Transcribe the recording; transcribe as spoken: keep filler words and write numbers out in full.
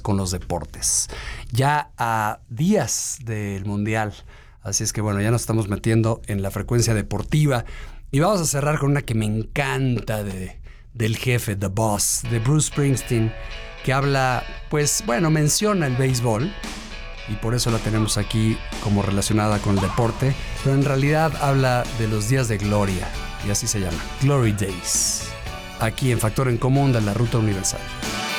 con los deportes. Ya a días del Mundial. Así es que bueno, ya nos estamos metiendo en la frecuencia deportiva. Y vamos a cerrar con una que me encanta de, del jefe, The Boss, de Bruce Springsteen, que habla, pues bueno, menciona el béisbol. Y por eso la tenemos aquí como relacionada con el deporte. Pero en realidad habla de los días de gloria. Y así se llama, Glory Days. Aquí en Factor en Común de la Ruta Universal.